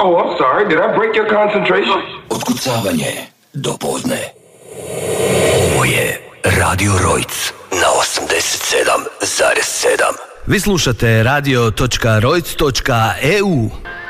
Oh, I'm sorry. Did I break your concentration? Otkucavanje do podne. Ovo je Radio Rojc na 87,7. Vi slušate radio.rojc.eu.